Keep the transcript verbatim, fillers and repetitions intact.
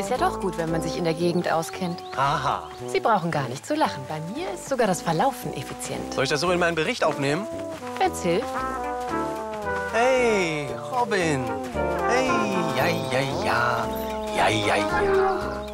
Ist ja doch gut, wenn man sich in der Gegend auskennt. Haha. Sie brauchen gar nicht zu lachen. Bei mir ist sogar das Verlaufen effizient. Soll ich das so in meinen Bericht aufnehmen? Wenn's hilft. Hey, Robin. Hey, ja, ja, ja. Ja, ja, ja.